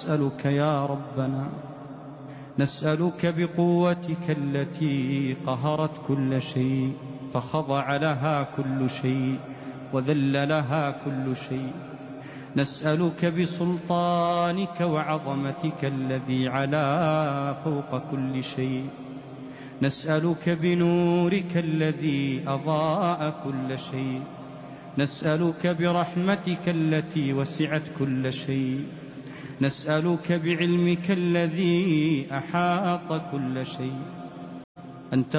نسألك يا ربنا، نسألك بقوتك التي قهرت كل شيء فخضع لها كل شيء وذل لها كل شيء، نسألك بسلطانك وعظمتك الذي علا فوق كل شيء، نسألك بنورك الذي أضاء كل شيء، نسألك برحمتك التي وسعت كل شيء، نسألك بعلمك الذي أحاط كل شيء، أنت